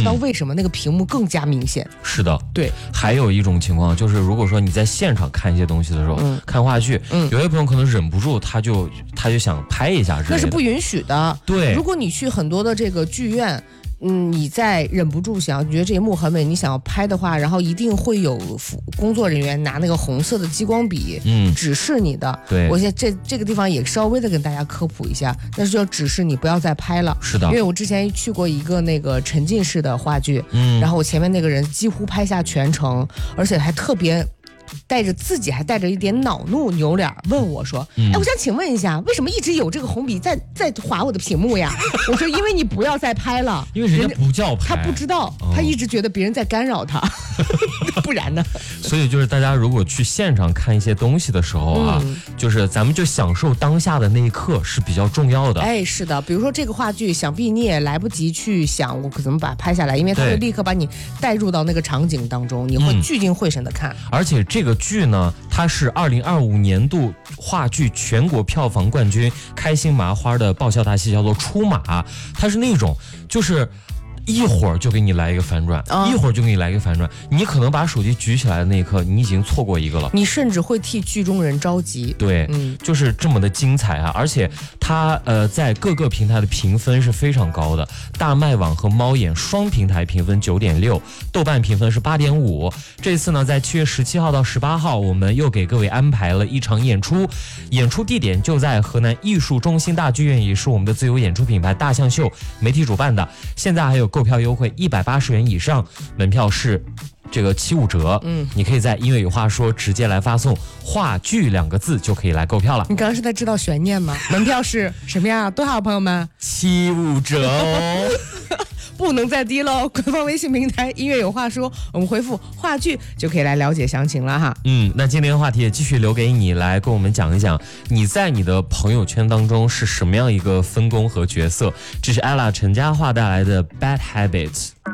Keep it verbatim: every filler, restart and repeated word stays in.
道为什么那个屏幕更加明显。 是的， 对。 还有一种情况就是，如果说你在现场看一些东西的时候，嗯、看话剧，嗯，有些朋友可能忍不住，他就他就想拍一下之类的， 那是不允许的。 对， 如果你去很多的这个剧院。嗯，你在忍不住想，你觉得这一幕很美，你想要拍的话，然后一定会有工作人员拿那个红色的激光笔，嗯，指示你的。 对， 我现在这这个地方也稍微的跟大家科普一下，那是要指示你不要再拍了。 是的， 因为我之前去过一个那个沉浸式的话剧，嗯，然后我前面那个人几乎拍下全程，而且还特别。带着自己还带着一点恼怒扭脸问我说：“嗯、哎，我想请问一下，为什么一直有这个红笔在在划我的屏幕呀？”我说：“因为你不要再拍了， 因为人家不叫拍， 他不知道，哦、他一直觉得别人在干扰他，不然呢？” 所以就是大家如果去现场看一些东西的时候啊，嗯、就是咱们就享受当下的那一刻是比较重要的。 哎，是的，比如说这个话剧，想必你也来不及去想我怎么把它拍下来，因为它会立刻把你带入到那个场景当中，你会聚精会神的看， 嗯、而且这。这个剧呢，它是二零二五年度话剧全国票房冠军开心麻花的爆笑大戏，叫做《出马》，它是那种就是一会儿就给你来一个反转，哦、一会儿就给你来一个反转，你可能把手机举起来的那一刻，你已经错过一个了， 你甚至会替剧中人着急。 对，嗯，就是这么的精彩啊！而且它呃在各个平台的评分是非常高的，大麦网和猫眼双平台评分九点六，豆瓣评分是八点五。这次呢，在七月十七号到十八号，我们又给各位安排了一场演出，演出地点就在河南艺术中心大剧院，也是我们的自由演出品牌大象秀媒体主办的。现在还有购票优惠一百八十元以上，门票是这个七五折。嗯，你可以在音乐有话说直接来发送话剧两个字就可以来购票了。 你刚刚是在制造悬念吗？门票是什么呀？多少朋友们？ 七五折哦。 不能再低喽！官方微信平台音乐有话说，我们回复话剧就可以来了解详情了哈。 嗯，那今天的话题也继续留给你来跟我们讲一讲，你在你的朋友圈当中是什么样一个分工和角色？这是 ella 陈嘉桦带来的 Bad Habits。